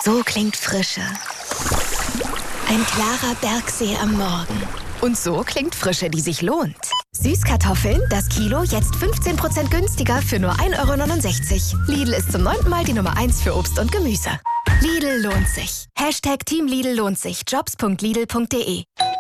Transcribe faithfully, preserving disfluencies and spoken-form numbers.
So klingt Frische. Ein klarer Bergsee am Morgen. Und so klingt Frische, die sich lohnt. Süßkartoffeln, das Kilo, jetzt fünfzehn Prozent günstiger für nur ein Euro neunundsechzig. Lidl ist zum neunten Mal die Nummer eins für Obst und Gemüse. Lidl lohnt sich. Hashtag Team Lidl lohnt sich. Jobs punkt lidl punkt de